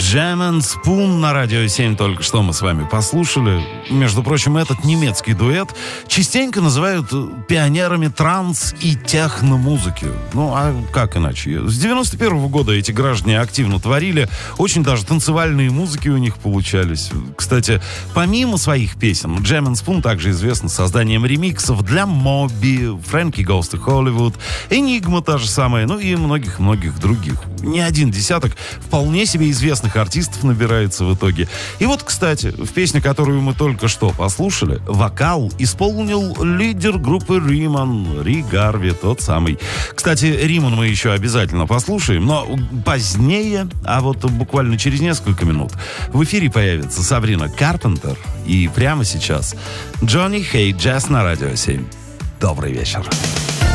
Jam and Spoon на Радио 7 только что мы с вами послушали. Между прочим, этот немецкий дуэт частенько называют пионерами транс и техно-музыки. Ну, а как иначе? С 91-го года эти граждане активно творили. Очень даже танцевальные музыки у них получались. Кстати, помимо своих песен, Jam and Spoon также известны созданием ремиксов для Моби, Frankie Goes to Hollywood, Enigma та же самая, ну и многих-многих других. Не один десяток вполне себе известных артистов набирается в итоге. И вот, кстати, в песне, которую мы только что послушали, вокал исполнил лидер группы Риман, Ри Гарви, тот самый. Кстати, Риман мы еще обязательно послушаем, но позднее, а вот буквально через несколько минут, в эфире появится Сабрина Карпентер. И прямо сейчас Джонни Хей Джаз на Радио 7. Добрый вечер.